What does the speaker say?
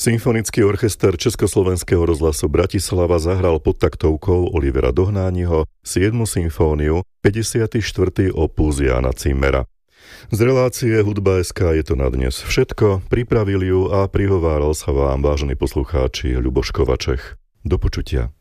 Symfonický orchester Československého rozhlasu Bratislava zahral pod taktovkou Olivera Dohnányho 7. symfóniu, 54. opus Jána Zimmera. Z relácie Hudba.sk je to na dnes všetko. Pripravil ju a prihováral sa vám, vážení poslucháči, Ľuboš Kovačech. Do počutia.